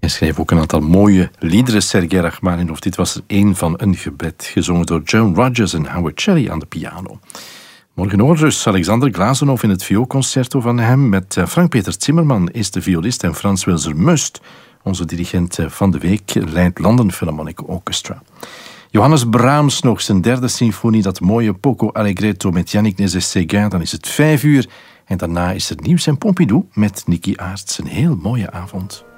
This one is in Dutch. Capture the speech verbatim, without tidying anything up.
Hij schreef ook een aantal mooie liederen, Sergei Rachmaninov. Dit was er één van een gebed, gezongen door Joan Rogers en Howard Shelley aan de piano. Morgen hoor dus Alexander Glazunov in het vioolconcerto van hem. Met Frank-Peter Zimmerman is de violist en Frans Wilzer Must, onze dirigent van de week, leidt London Philharmonic Orchestra. Johannes Brahms nog zijn derde symfonie, dat mooie Poco Allegretto met Yannick Nézet-Séguin. Dan is het vijf uur en daarna is er nieuws en Pompidou met Nicky Aarts. Een heel mooie avond.